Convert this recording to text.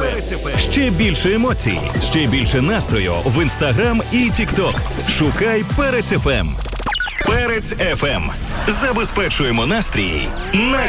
Ще більше емоцій, ще більше настрою в Інстаграм і Тікток. Шукай Перець ФМ. Перець ФМ. Забезпечуємо настрій на